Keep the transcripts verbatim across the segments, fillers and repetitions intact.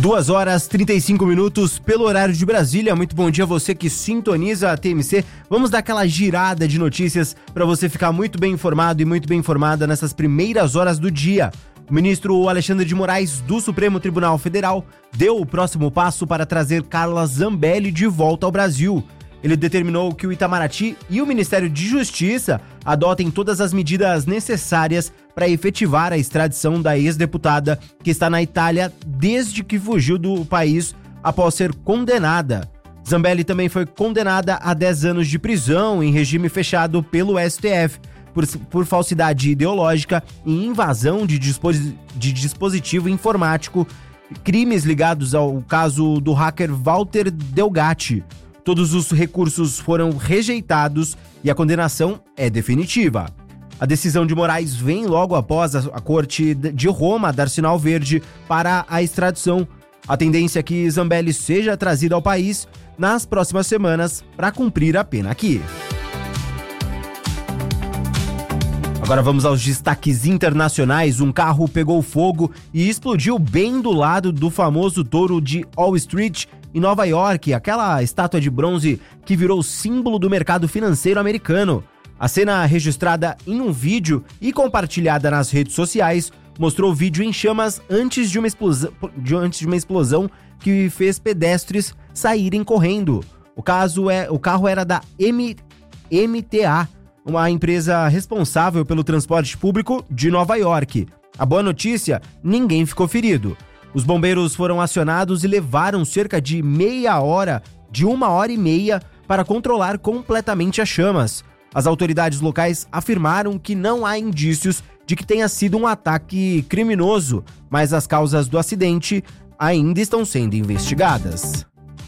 duas horas e trinta e cinco minutos pelo horário de Brasília. Muito bom dia a você que sintoniza a T M C. Vamos dar aquela girada de notícias para você ficar muito bem informado e muito bem informada nessas primeiras horas do dia. O ministro Alexandre de Moraes, do Supremo Tribunal Federal, deu o próximo passo para trazer Carla Zambelli de volta ao Brasil. Ele determinou que o Itamaraty e o Ministério de Justiça adotem todas as medidas necessárias para efetivar a extradição da ex-deputada que está na Itália desde que fugiu do país após ser condenada. Zambelli também foi condenada a dez anos de prisão em regime fechado pelo S T F por, por falsidade ideológica e invasão de, disposi- de dispositivo informático, crimes ligados ao caso do hacker Walter Delgatti. Todos os recursos foram rejeitados e a condenação é definitiva. A decisão de Moraes vem logo após a, a Corte de Roma dar sinal verde para a extradição. A tendência é que Zambelli seja trazida ao país nas próximas semanas para cumprir a pena aqui. Agora vamos aos destaques internacionais. Um carro pegou fogo e explodiu bem do lado do famoso touro de Wall Street, em Nova York, aquela estátua de bronze que virou símbolo do mercado financeiro americano. A cena, registrada em um vídeo e compartilhada nas redes sociais, mostrou o vídeo em chamas antes de uma explosão, de, antes de uma explosão que fez pedestres saírem correndo. O, caso é, o carro era da M, MTA, uma empresa responsável pelo transporte público de Nova York. A boa notícia, ninguém ficou ferido. Os bombeiros foram acionados e levaram cerca de meia hora, de uma hora e meia, para controlar completamente as chamas. As autoridades locais afirmaram que não há indícios de que tenha sido um ataque criminoso, mas as causas do acidente ainda estão sendo investigadas.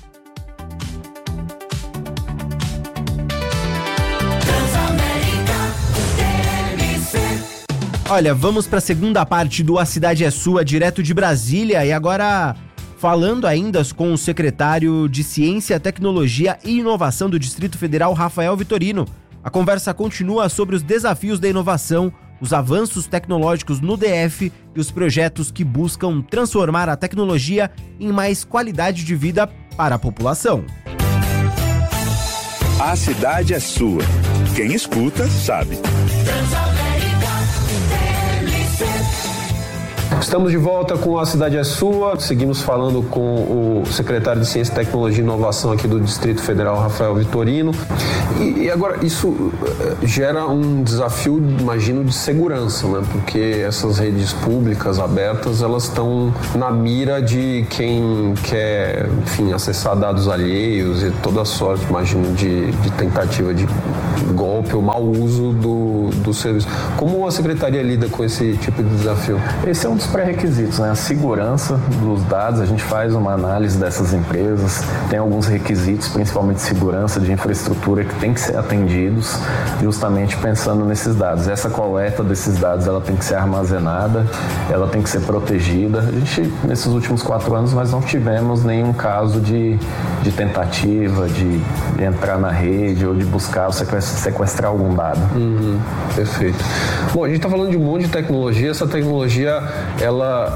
Olha, vamos para a segunda parte do A Cidade é Sua, direto de Brasília, e agora falando ainda com o secretário de Ciência, Tecnologia e Inovação do Distrito Federal, Rafael Vitorino. A conversa continua sobre os desafios da inovação, os avanços tecnológicos no D F e os projetos que buscam transformar a tecnologia em mais qualidade de vida para a população. A cidade é sua. Quem escuta, sabe. Estamos de volta com A Cidade é Sua. Seguimos falando com o secretário de Ciência, Tecnologia e Inovação aqui do Distrito Federal, Rafael Vitorino. E, e agora, isso gera um desafio, imagino, de segurança, né? Porque essas redes públicas abertas, elas estão na mira de quem quer, enfim, acessar dados alheios e toda sorte, imagino, de, de tentativa de golpe ou mau uso do, do serviço. Como a Secretaria lida com esse tipo de desafio? Esse é um dos pré-requisitos, né? A segurança dos dados. A gente faz uma análise dessas empresas, tem alguns requisitos, principalmente de segurança de infraestrutura, que tem que ser atendidos justamente pensando nesses dados. Essa coleta desses dados, ela tem que ser armazenada, ela tem que ser protegida. A gente, nesses últimos quatro anos, nós não tivemos nenhum caso de, de tentativa de entrar na rede ou de buscar ou sequestrar algum dado. Uhum, perfeito. Bom, a gente está falando de um monte de tecnologia. Essa tecnologia, ela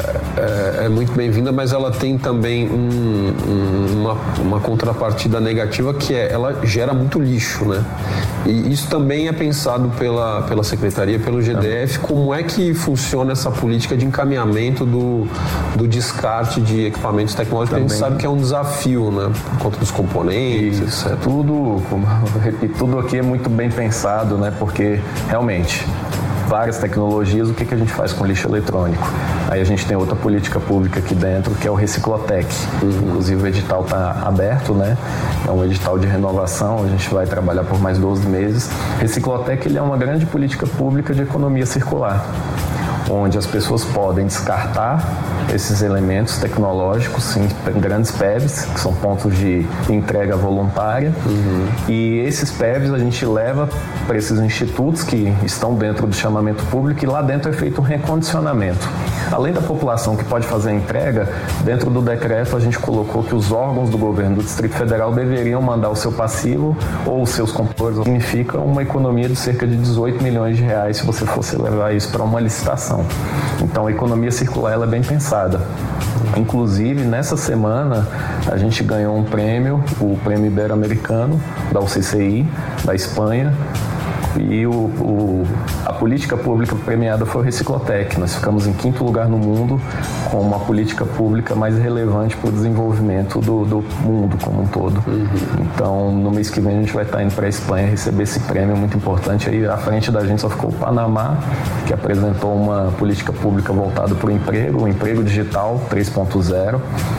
é, é, é muito bem-vinda, mas ela tem também um, um, uma, uma contrapartida negativa, que é, ela gera muito lixo, né? E isso também é pensado pela, pela Secretaria, pelo G D F. Como é que funciona essa política de encaminhamento do, do descarte de equipamentos tecnológicos? Também. A gente sabe que é um desafio, né? Por conta dos componentes, isso, etcétera. Tudo, como eu repito, tudo aqui é muito bem pensado, né? Porque, realmente, várias tecnologias, o que, que a gente faz com lixo eletrônico? Aí a gente tem outra política pública aqui dentro, que é o Reciclotec. Uhum. Inclusive o edital está aberto, né? É um edital de renovação, a gente vai trabalhar por mais doze meses. Reciclotec, ele é uma grande política pública de economia circular, onde as pessoas podem descartar esses elementos tecnológicos em grandes P E Vs, que são pontos de entrega voluntária, uhum. E esses P E Vs a gente leva para esses institutos que estão dentro do chamamento público, e lá dentro é feito um recondicionamento. Além da população que pode fazer a entrega, dentro do decreto a gente colocou que os órgãos do governo do Distrito Federal deveriam mandar o seu passivo ou os seus computadores. Significa uma economia de cerca de dezoito milhões de reais se você fosse levar isso para uma licitação. reciclação. Então a economia circular ela é bem pensada. Inclusive, nessa semana, a gente ganhou um prêmio, o Prêmio Ibero-Americano, da U C C I, da Espanha, e o, o, a política pública premiada foi o Reciclotec. Nós ficamos em quinto lugar no mundo com uma política pública mais relevante para o desenvolvimento do, do mundo como um todo. Uhum. Então, no mês que vem a gente vai estar indo para a Espanha receber esse prêmio muito importante. Aí à frente da gente só ficou o Panamá, que apresentou uma política pública voltada para o emprego, o emprego digital três ponto zero.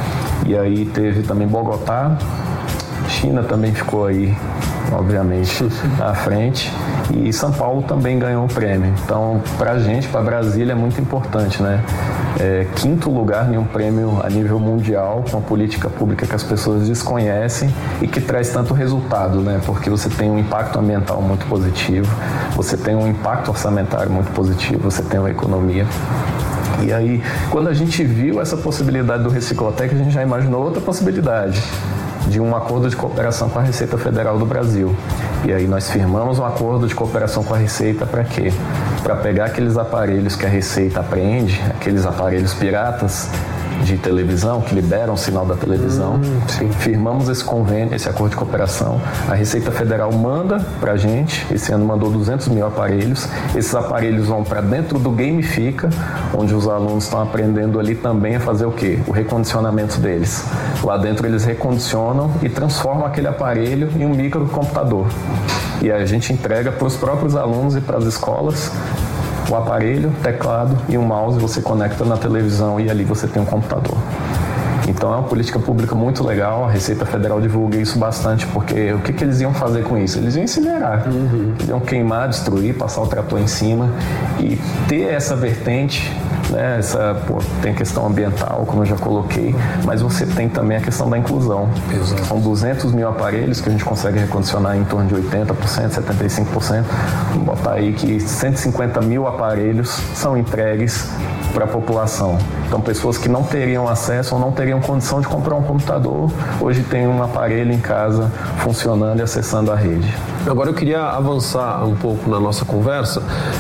E aí teve também Bogotá, China também ficou aí, obviamente, à frente, e São Paulo também ganhou o prêmio. Então, para a gente, para Brasília, é muito importante, né? É, quinto lugar em um prêmio a nível mundial, com uma política pública que as pessoas desconhecem e que traz tanto resultado, né? Porque você tem um impacto ambiental muito positivo, você tem um impacto orçamentário muito positivo, você tem uma economia. E aí, quando a gente viu essa possibilidade do Reciclotec, a gente já imaginou outra possibilidade, de um acordo de cooperação com a Receita Federal do Brasil. E aí nós firmamos um acordo de cooperação com a Receita para quê? Para pegar aqueles aparelhos que a Receita apreende, aqueles aparelhos piratas de televisão, que liberam o sinal da televisão. Hum, firmamos esse convênio, esse acordo de cooperação. A Receita Federal manda para a gente, esse ano mandou duzentos mil aparelhos. Esses aparelhos vão para dentro do Gamifica, onde os alunos estão aprendendo ali também a fazer o quê? O recondicionamento deles. Lá dentro eles recondicionam e transformam aquele aparelho em um microcomputador. E a gente entrega para os próprios alunos e para as escolas o aparelho, teclado e um mouse, você conecta na televisão e ali você tem um computador. Então é uma política pública muito legal, a Receita Federal divulga isso bastante, porque o que, que eles iam fazer com isso? Eles iam incinerar, uhum. Eles iam queimar, destruir, passar o trator em cima e ter essa vertente, né? Essa, pô, tem a questão ambiental, como eu já coloquei, mas você tem também a questão da inclusão. Exato. São duzentos mil aparelhos que a gente consegue recondicionar em torno de oitenta por cento, setenta e cinco por cento. Vamos botar aí que cento e cinquenta mil aparelhos são entregues para a população. Então, pessoas que não teriam acesso ou não teriam condição de comprar um computador, hoje tem um aparelho em casa funcionando e acessando a rede. Agora eu queria avançar um pouco na nossa conversa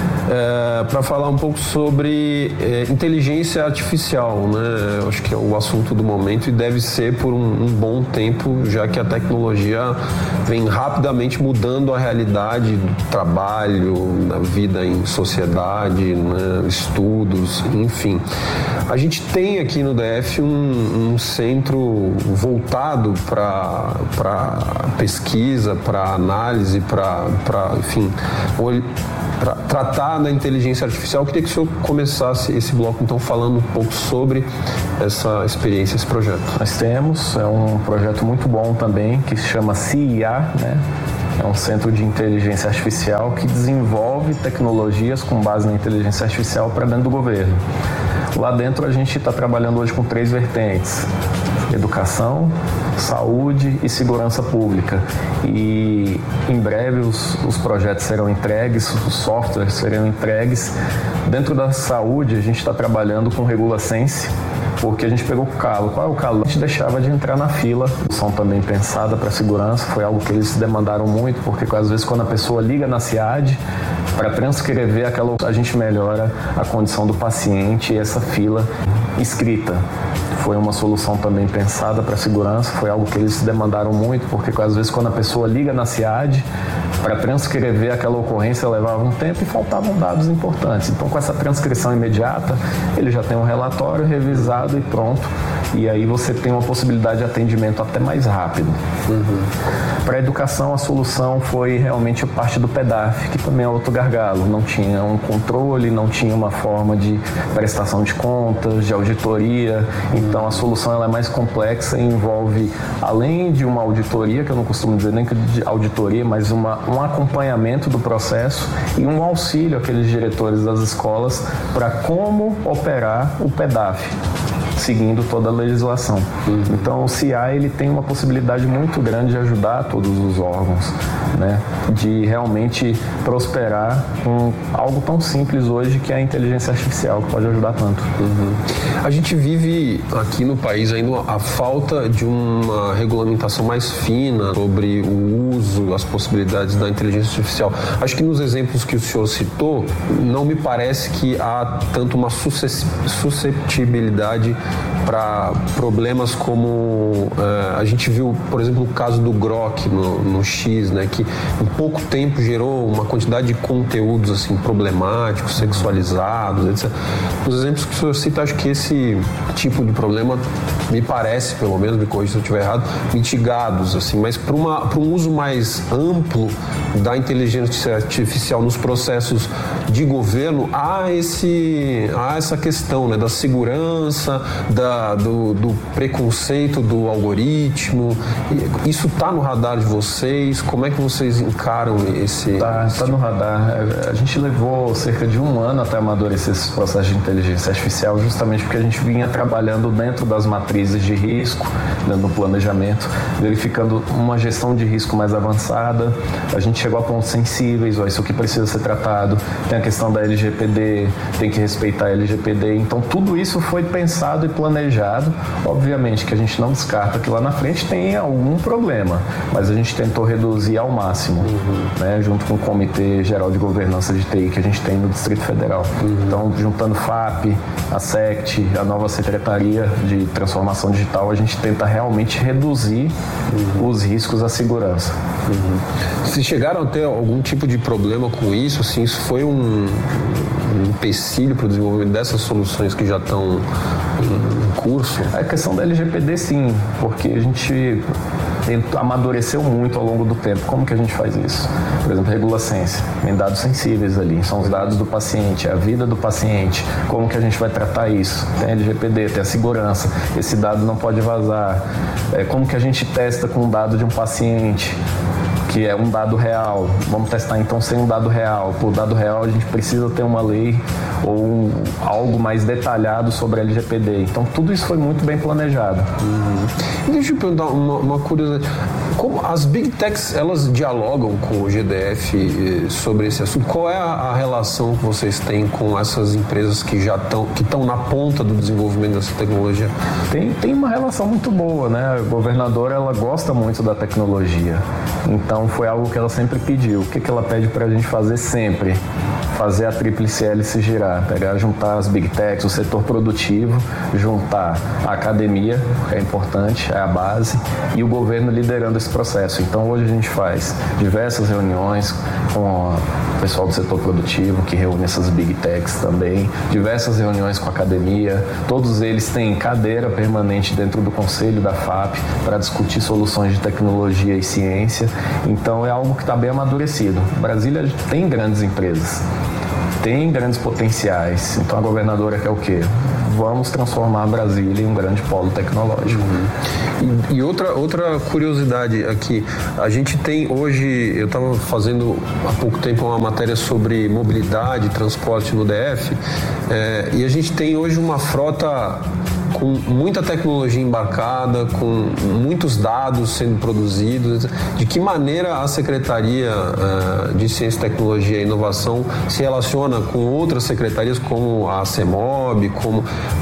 é, para falar um pouco sobre é, inteligência artificial, né? Eu acho que é o assunto do momento e deve ser por um, um bom tempo, já que a tecnologia vem rapidamente mudando a realidade do trabalho, da vida em sociedade, né? Estudos, enfim. A gente tem aqui no D F um, um centro voltado para pesquisa, para análise, para, enfim, para tratar da inteligência artificial. Eu queria que o senhor começasse esse bloco, então, falando um pouco sobre essa experiência, esse projeto. Nós temos, é um projeto muito bom também, que se chama C I A, né? É um centro de inteligência artificial que desenvolve tecnologias com base na inteligência artificial para dentro do governo. Lá dentro a gente está trabalhando hoje com três vertentes: educação, saúde e segurança pública. E em breve os, os projetos serão entregues, os softwares serão entregues. Dentro da saúde a gente está trabalhando com RegulaSense, porque a gente pegou o calo. Qual é o calo? A gente deixava de entrar na fila. A solução também pensada para segurança, foi algo que eles demandaram muito, porque às vezes quando a pessoa liga na C I A D para transcrever aquela, a gente melhora a condição do paciente e essa fila escrita. Foi uma solução também pensada para segurança, foi algo que eles demandaram muito, porque às vezes quando a pessoa liga na C I A D para transcrever aquela ocorrência levava um tempo e faltavam dados importantes. Então, com essa transcrição imediata, ele já tem um relatório revisado e pronto. E aí você tem uma possibilidade de atendimento até mais rápido. Uhum. Para a educação, a solução foi realmente parte do P E D A F, que também é outro gargalo. Não tinha um controle, não tinha uma forma de prestação de contas, de auditoria. Então, a solução ela é mais complexa e envolve, além de uma auditoria, que eu não costumo dizer nem que de auditoria, mas uma, um acompanhamento do processo e um auxílio àqueles diretores das escolas para como operar o P E D A F, seguindo toda a legislação. Uhum. Então, o C I A ele tem uma possibilidade muito grande de ajudar todos os órgãos, né? De realmente prosperar com algo tão simples hoje que é a inteligência artificial, que pode ajudar tanto. Uhum. A gente vive aqui no país ainda a falta de uma regulamentação mais fina sobre o uso, as possibilidades da da inteligência artificial. Acho que nos exemplos que o senhor citou, não me parece que há tanto uma susceptibilidade para problemas como uh, a gente viu, por exemplo, o caso do Grok no, no X, né, que em pouco tempo gerou uma quantidade de conteúdos assim, problemáticos, sexualizados, etcétera. Os exemplos que o senhor cita, acho que esse tipo de problema, me parece, pelo menos, me corrija se eu estiver errado, mitigados, assim, mas para um uso mais amplo da inteligência artificial nos processos de governo, há, esse, há essa questão, né, da segurança, da, do, do preconceito do algoritmo. Isso está no radar de vocês? Como é que vocês encaram esse... Está tá no radar. A gente levou cerca de um ano até amadurecer esses processos de inteligência artificial, justamente porque a gente vinha trabalhando dentro das matrizes de risco, dentro do planejamento, verificando uma gestão de risco mais avançada. A gente chegou a pontos sensíveis, ó, isso aqui precisa ser tratado. Tem a questão da L G P D, tem que respeitar a L G P D. Então, tudo isso foi pensado e planejado. Obviamente que a gente não descarta que lá na frente tem algum problema, mas a gente tentou reduzir ao máximo, uhum. né, junto com o Comitê Geral de Governança de T I que a gente tem no Distrito Federal. Uhum. Então, juntando F A P, a SECT, a nova Secretaria de Transformação Digital, a gente tenta realmente reduzir uhum. os riscos à segurança. Uhum. Se chegaram a ter algum tipo de problema com isso, assim, isso foi um, um empecilho para o desenvolvimento dessas soluções que já estão em curso? A questão da L G P D, sim, porque a gente amadureceu muito ao longo do tempo. Como que a gente faz isso? Por exemplo, regulacência, tem dados sensíveis ali, são os dados do paciente, a vida do paciente, como que a gente vai tratar isso? Tem a L G P D, tem a segurança, esse dado não pode vazar, é, como que a gente testa com o dado de um paciente, que é um dado real, vamos testar então sem um dado real. Por dado real a gente precisa ter uma lei ou um, algo mais detalhado sobre a L G P D. Então tudo isso foi muito bem planejado. Uhum. Deixa eu perguntar uma, uma curiosidade. Como as Big Techs, elas dialogam com o G D F sobre esse assunto? Qual é a, a relação que vocês têm com essas empresas que já estão que estão na ponta do desenvolvimento dessa tecnologia? Tem, tem uma relação muito boa, né? A governadora, ela gosta muito da tecnologia. Então foi algo que ela sempre pediu. O que, que ela pede para a gente fazer sempre? Fazer a tríplice hélice girar, pegar, juntar as Big Techs, o setor produtivo, juntar a academia, que é importante, é a base, e o governo liderando esse processo. Então hoje a gente faz diversas reuniões com o pessoal do setor produtivo, que reúne essas Big Techs também, diversas reuniões com a academia, todos eles têm cadeira permanente dentro do conselho da F A P para discutir soluções de tecnologia e ciência. Então é algo que está bem amadurecido. Brasília tem grandes empresas, tem grandes potenciais. Então a governadora quer o quê? Vamos transformar Brasília em um grande polo tecnológico. Uhum. E, e outra, outra curiosidade aqui, a gente tem hoje, eu estava fazendo há pouco tempo uma matéria sobre mobilidade e transporte no D F, é, e a gente tem hoje uma frota com muita tecnologia embarcada, com muitos dados sendo produzidos. De que maneira a Secretaria uh, de Ciência, Tecnologia e Inovação se relaciona com outras secretarias, como a CEMOB, como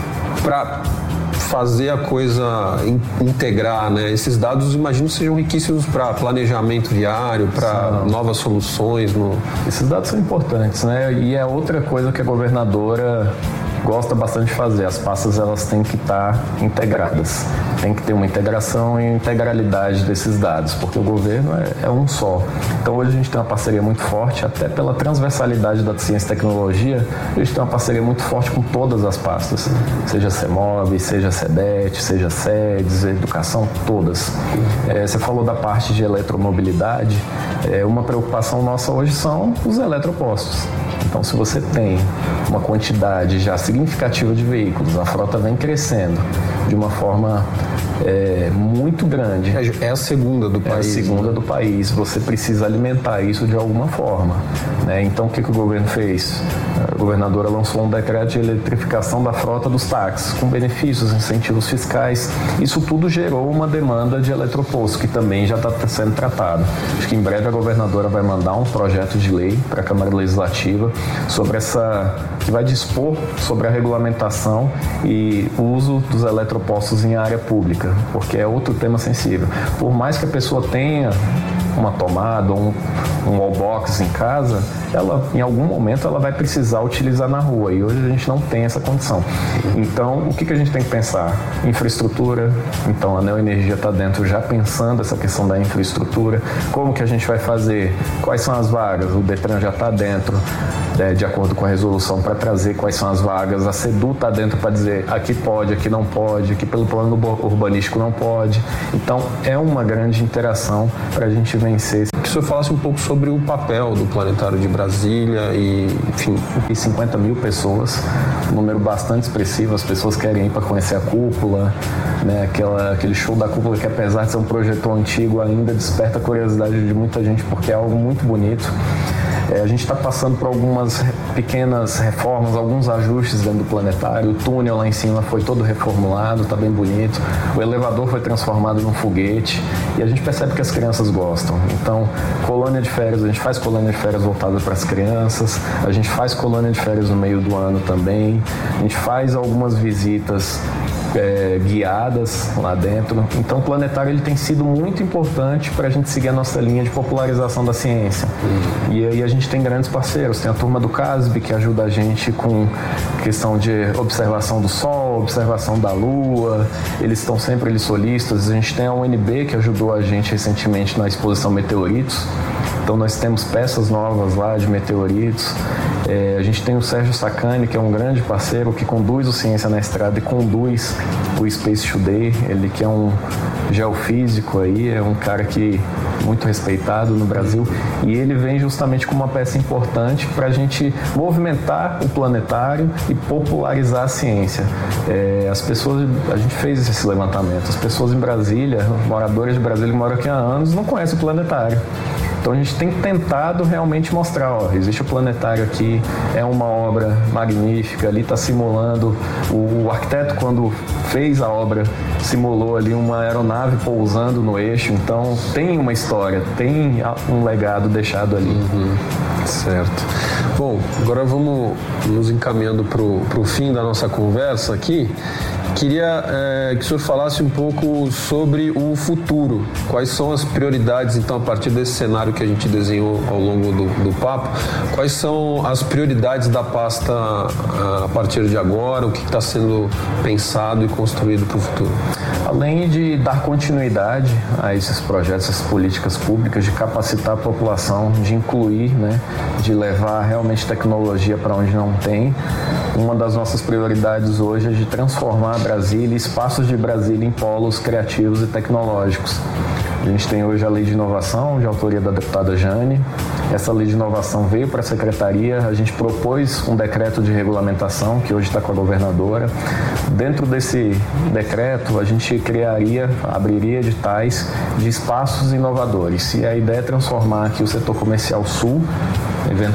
para fazer a coisa in, integrar, né? Esses dados, imagino, sejam riquíssimos para planejamento viário, para novas soluções. No... Esses dados são importantes, né? E é outra coisa que a governadora gosta bastante de fazer. As pastas, elas têm que estar integradas. Tem que ter uma integração e integralidade desses dados, porque o governo é, é um só. Então hoje a gente tem uma parceria muito forte, até pela transversalidade da ciência e tecnologia, a gente tem uma parceria muito forte com todas as pastas, seja CEMOB, seja SEDET, seja SEDES, educação, todas. É, você falou da parte de eletromobilidade, é, uma preocupação nossa hoje são os eletropostos. Então, se você tem uma quantidade já significativa de veículos, a frota vem crescendo de uma forma é, muito grande. É a segunda do país. É a segunda né? do país. Você precisa alimentar isso de alguma forma, né? Então, o que, que o governo fez? A governadora lançou um decreto de eletrificação da frota dos táxis, com benefícios, incentivos fiscais. Isso tudo gerou uma demanda de eletroposto, que também já está sendo tratado. Acho que em breve a governadora vai mandar um projeto de lei para a Câmara Legislativa sobre essa, que vai dispor sobre a regulamentação e o uso dos eletropostos em área pública, porque é outro tema sensível. Por mais que a pessoa tenha uma tomada, um, um wallbox em casa, ela, em algum momento ela vai precisar utilizar na rua, e hoje a gente não tem essa condição. Então, o que, que a gente tem que pensar? Infraestrutura. Então, a Neoenergia está dentro já pensando essa questão da infraestrutura. Como que a gente vai fazer? Quais são as vagas? O Detran já está dentro, é, de acordo com a resolução, para trazer quais são as vagas. A SEDU está dentro para dizer aqui pode, aqui não pode, aqui pelo plano urbanístico não pode. Então, é uma grande interação para a gente vencer. Que o senhor falasse um pouco sobre o papel do Planetário de Brasília e, enfim... E cinquenta mil pessoas, um número bastante expressivo. As pessoas querem ir para conhecer a cúpula, né? Aquela, aquele show da cúpula que, apesar de ser um projetor antigo, ainda desperta a curiosidade de muita gente, porque é algo muito bonito. É, a gente está passando por algumas pequenas reformas, alguns ajustes dentro do planetário. O túnel lá em cima foi todo reformulado, está bem bonito. O elevador foi transformado num foguete e a gente percebe que as crianças gostam. Então, colônia de férias, a gente faz colônia de férias voltada para as crianças, a gente faz colônia de férias no meio do ano também, a gente faz algumas visitas É, guiadas lá dentro. Então o planetário ele tem sido muito importante para a gente seguir a nossa linha de popularização da ciência. Uhum. E aí a gente tem grandes parceiros, tem a turma do CASB que ajuda a gente com questão de observação do Sol, observação da Lua, eles estão sempre eles solistas. A gente tem a U N B que ajudou a gente recentemente na exposição Meteoritos. Então nós temos peças novas lá de meteoritos. É, a gente tem o Sérgio Sacani, que é um grande parceiro que conduz o Ciência na Estrada e conduz o Space Today. Ele que é um geofísico aí, é um cara que muito respeitado no Brasil, e ele vem justamente com uma peça importante para a gente movimentar o planetário e popularizar a ciência. É, as pessoas, a gente fez esse levantamento, as pessoas em Brasília, moradores de Brasília que moram aqui há anos, não conhecem o planetário. Então a gente tem tentado realmente mostrar, ó, existe o planetário aqui, é uma obra magnífica, ali está simulando, o, o arquiteto quando fez a obra simulou ali uma aeronave pousando no eixo, então tem uma história, tem um legado deixado ali. Uhum. Certo. Bom, agora vamos nos encaminhando para o fim da nossa conversa aqui. Queria é, que o senhor falasse um pouco sobre o futuro. Quais são as prioridades, então, a partir desse cenário que a gente desenhou ao longo do, do papo, quais são as prioridades da pasta a partir de agora, o que está sendo pensado e construído para o futuro? Além de dar continuidade a esses projetos, essas políticas públicas, de capacitar a população, de incluir, né, de levar realmente tecnologia para onde não tem, uma das nossas prioridades hoje é de transformar Brasília, espaços de Brasília em polos criativos e tecnológicos. A gente tem hoje a Lei de Inovação, de autoria da deputada Jane. Essa Lei de Inovação veio para a Secretaria, a gente propôs um decreto de regulamentação, que hoje está com a governadora. Dentro desse decreto, a gente criaria, abriria editais de espaços inovadores. E a ideia é transformar aqui o setor comercial sul,